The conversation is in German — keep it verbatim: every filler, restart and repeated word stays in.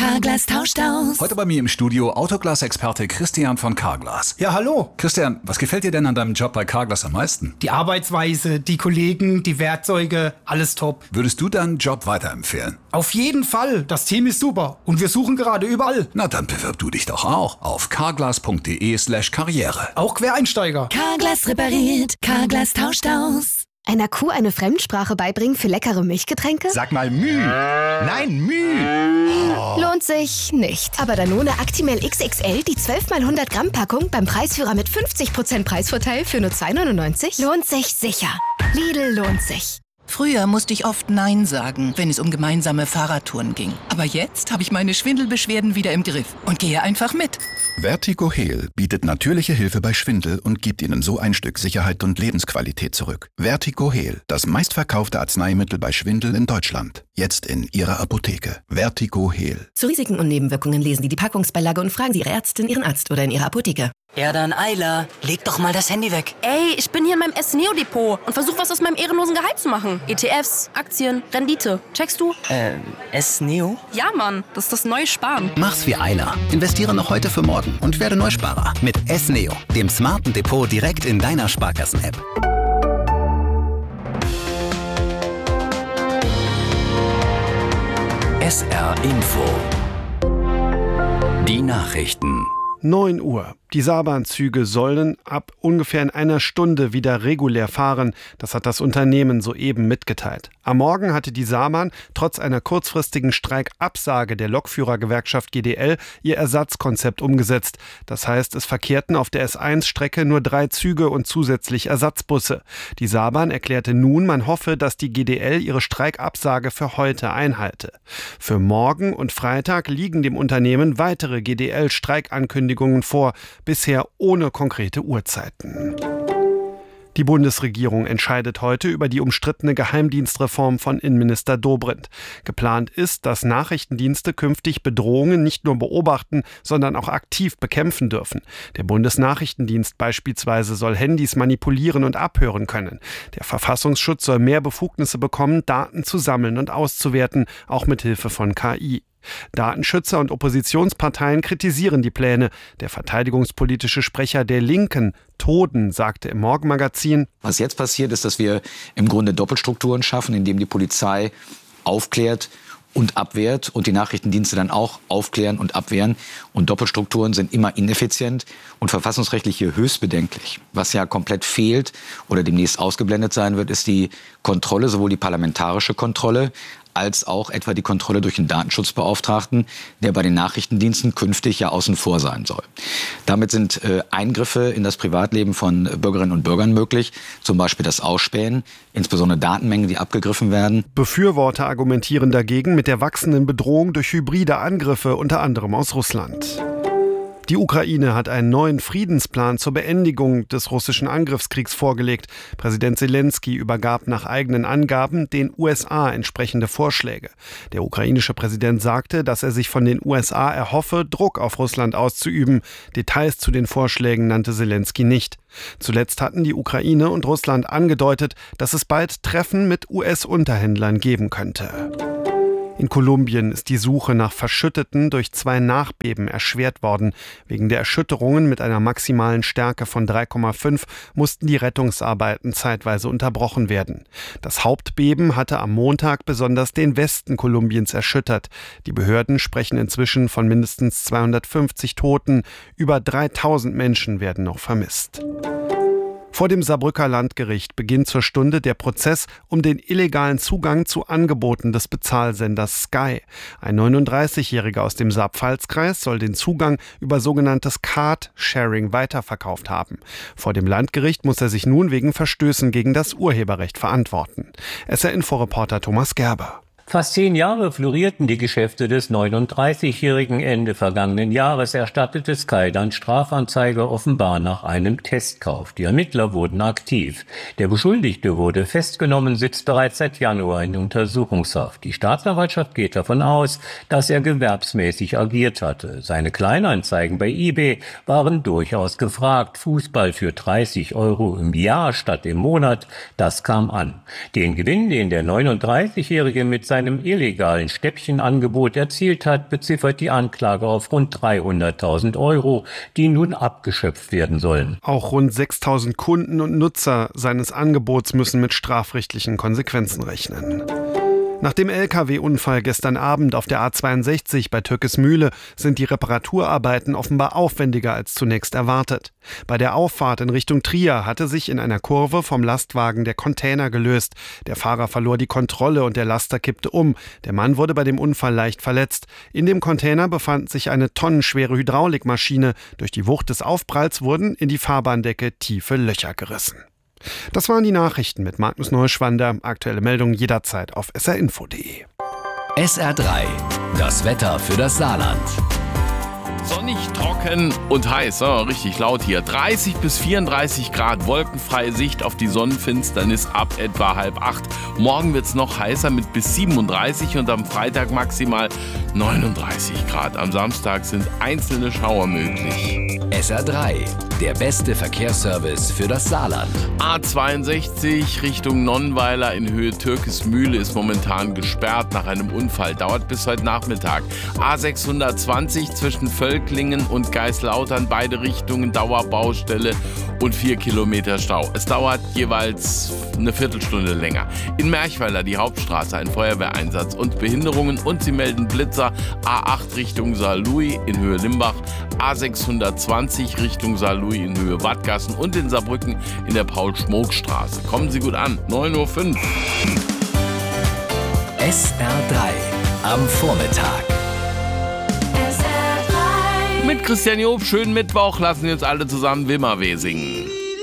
Carglass tauscht aus. Heute bei mir im Studio Autoglas-Experte Christian von Carglass. Ja, hallo. Christian, was gefällt dir denn an deinem Job bei Carglass am meisten? Die Arbeitsweise, die Kollegen, die Werkzeuge, alles top. Würdest du deinen Job weiterempfehlen? Auf jeden Fall. Das Team ist super. Und wir suchen gerade überall. Na, dann bewirb du dich doch auch auf carglass.de slash karriere. Auch Quereinsteiger. Carglass repariert. Carglass tauscht aus. Einer Kuh eine Fremdsprache beibringen für leckere Milchgetränke? Sag mal Müh. Nein, Müh. Oh. Lohnt sich nicht. Aber Danone Actimel X X L, die zwölf mal hundert Gramm Packung beim Preisführer mit fünfzig Prozent Preisvorteil für nur zwei neunundneunzig, lohnt sich sicher. Lidl lohnt sich. Früher musste ich oft Nein sagen, wenn es um gemeinsame Fahrradtouren ging. Aber jetzt habe ich meine Schwindelbeschwerden wieder im Griff und gehe einfach mit. Vertigo Heal bietet natürliche Hilfe bei Schwindel und gibt Ihnen so ein Stück Sicherheit und Lebensqualität zurück. Vertigo Heal, das meistverkaufte Arzneimittel bei Schwindel in Deutschland. Jetzt in Ihrer Apotheke. Vertigo Heal. Zu Risiken und Nebenwirkungen lesen Sie die Packungsbeilage und fragen Sie Ihre Ärztin, Ihren Arzt oder in Ihrer Apotheke. Ja, dann Eila, leg doch mal das Handy weg. Ey, ich bin hier in meinem S-Neo-Depot und versuche was aus meinem ehrenlosen Gehalt zu machen. E T Fs, Aktien, Rendite. Checkst du? Äh, S-Neo? Ja, Mann, das ist das neue Sparen. Mach's wie Eila. Investiere noch heute für morgen und werde Neusparer. Mit S-Neo, dem smarten Depot direkt in deiner Sparkassen-App. S R Info. Die Nachrichten. neun Uhr. Die Saarbahnzüge sollen ab ungefähr in einer Stunde wieder regulär fahren. Das hat das Unternehmen soeben mitgeteilt. Am Morgen hatte die Saarbahn trotz einer kurzfristigen Streikabsage der Lokführergewerkschaft G D L ihr Ersatzkonzept umgesetzt. Das heißt, es verkehrten auf der S eins Strecke nur drei Züge und zusätzlich Ersatzbusse. Die Saarbahn erklärte nun, man hoffe, dass die G D L ihre Streikabsage für heute einhalte. Für morgen und Freitag liegen dem Unternehmen weitere G D L-Streikankündigungen vor, bisher ohne konkrete Uhrzeiten. Die Bundesregierung entscheidet heute über die umstrittene Geheimdienstreform von Innenminister Dobrindt. Geplant ist, dass Nachrichtendienste künftig Bedrohungen nicht nur beobachten, sondern auch aktiv bekämpfen dürfen. Der Bundesnachrichtendienst beispielsweise soll Handys manipulieren und abhören können. Der Verfassungsschutz soll mehr Befugnisse bekommen, Daten zu sammeln und auszuwerten, auch mit Hilfe von K I. Datenschützer und Oppositionsparteien kritisieren die Pläne. Der verteidigungspolitische Sprecher der Linken, Toden, sagte im Morgenmagazin: Was jetzt passiert, ist, dass wir im Grunde Doppelstrukturen schaffen, indem die Polizei aufklärt und abwehrt und die Nachrichtendienste dann auch aufklären und abwehren. Und Doppelstrukturen sind immer ineffizient und verfassungsrechtlich hier höchst bedenklich. Was ja komplett fehlt oder demnächst ausgeblendet sein wird, ist die Kontrolle, sowohl die parlamentarische Kontrolle als auch etwa die Kontrolle durch den Datenschutzbeauftragten, der bei den Nachrichtendiensten künftig ja außen vor sein soll. Damit sind äh, Eingriffe in das Privatleben von Bürgerinnen und Bürgern möglich, zum Beispiel das Ausspähen, insbesondere Datenmengen, die abgegriffen werden. Befürworter argumentieren dagegen mit der wachsenden Bedrohung durch hybride Angriffe, unter anderem aus Russland. Die Ukraine hat einen neuen Friedensplan zur Beendigung des russischen Angriffskriegs vorgelegt. Präsident Selenskyj übergab nach eigenen Angaben den U S A entsprechende Vorschläge. Der ukrainische Präsident sagte, dass er sich von den U S A erhoffe, Druck auf Russland auszuüben. Details zu den Vorschlägen nannte Selenskyj nicht. Zuletzt hatten die Ukraine und Russland angedeutet, dass es bald Treffen mit U S-Unterhändlern geben könnte. In Kolumbien ist die Suche nach Verschütteten durch zwei Nachbeben erschwert worden. Wegen der Erschütterungen mit einer maximalen Stärke von drei Komma fünf mussten die Rettungsarbeiten zeitweise unterbrochen werden. Das Hauptbeben hatte am Montag besonders den Westen Kolumbiens erschüttert. Die Behörden sprechen inzwischen von mindestens zweihundertfünfzig Toten. Über dreitausend Menschen werden noch vermisst. Vor dem Saarbrücker Landgericht beginnt zur Stunde der Prozess um den illegalen Zugang zu Angeboten des Bezahlsenders Sky. Ein neununddreißigjähriger aus dem Saar-Pfalz-Kreis soll den Zugang über sogenanntes Card-Sharing weiterverkauft haben. Vor dem Landgericht muss er sich nun wegen Verstößen gegen das Urheberrecht verantworten. S R-Info-Reporter Thomas Gerber. Fast zehn Jahre florierten die Geschäfte des neununddreißigjährigen. Ende vergangenen Jahres erstattete Sky dann Strafanzeige, offenbar nach einem Testkauf. Die Ermittler wurden aktiv. Der Beschuldigte wurde festgenommen, sitzt bereits seit Januar in Untersuchungshaft. Die Staatsanwaltschaft geht davon aus, dass er gewerbsmäßig agiert hatte. Seine Kleinanzeigen bei eBay waren durchaus gefragt. Fußball für dreißig Euro im Jahr statt im Monat, das kam an. Den Gewinn, den der neununddreißigjährige mit seinem illegalen Stäbchenangebot erzielt hat, beziffert die Anklage auf rund dreihunderttausend Euro, die nun abgeschöpft werden sollen. Auch rund sechstausend Kunden und Nutzer seines Angebots müssen mit strafrechtlichen Konsequenzen rechnen. Nach dem L K W-Unfall gestern Abend auf der A zweiundsechzig bei Türkesmühle sind die Reparaturarbeiten offenbar aufwendiger als zunächst erwartet. Bei der Auffahrt in Richtung Trier hatte sich in einer Kurve vom Lastwagen der Container gelöst. Der Fahrer verlor die Kontrolle und der Laster kippte um. Der Mann wurde bei dem Unfall leicht verletzt. In dem Container befand sich eine tonnenschwere Hydraulikmaschine. Durch die Wucht des Aufpralls wurden in die Fahrbahndecke tiefe Löcher gerissen. Das waren die Nachrichten mit Magnus Neuschwander. Aktuelle Meldungen jederzeit auf s r info punkt d e. S R drei. Das Wetter für das Saarland. Sonnig, trocken und heiß, oh, richtig laut hier. dreißig bis vierunddreißig Grad, wolkenfreie Sicht auf die Sonnenfinsternis ab etwa halb acht. Morgen wird es noch heißer mit bis siebenunddreißig und am Freitag maximal neununddreißig Grad. Am Samstag sind einzelne Schauer möglich. S R drei, der beste Verkehrsservice für das Saarland. A zweiundsechzig Richtung Nonnweiler in Höhe Türkesmühle ist momentan gesperrt nach einem Unfall. Dauert bis heute Nachmittag. A sechshundertzwanzig zwischen Völklingen und Geislautern, beide Richtungen Dauerbaustelle und vier Kilometer Stau. Es dauert jeweils eine Viertelstunde länger. In Merchweiler die Hauptstraße, ein Feuerwehreinsatz und Behinderungen und sie melden Blitzer. A acht Richtung Saarlouis in Höhe Limbach, A sechshundertzwanzig Richtung Saarlouis in Höhe Wadgassen und in Saarbrücken in der Paul-Schmock-Straße. Kommen Sie gut an, neun Uhr fünf. S R drei am Vormittag. Mit Christian Job, schönen Mittwoch, lassen wir uns alle zusammen Wimmerweh singen.